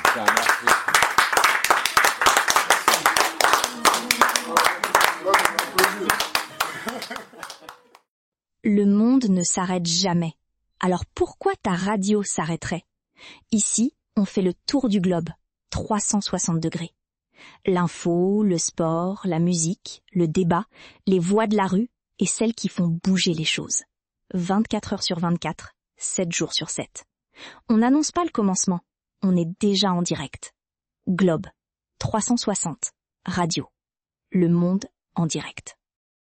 Super, merci. Le monde ne s'arrête jamais. Alors pourquoi ta radio s'arrêterait? Ici, on fait le tour du globe, 360 degrés. L'info, le sport, la musique, le débat, les voix de la rue et celles qui font bouger les choses. 24 heures sur 24, 7 jours sur 7. On n'annonce pas le commencement, on est déjà en direct. Globe, 360, radio. Le monde en direct.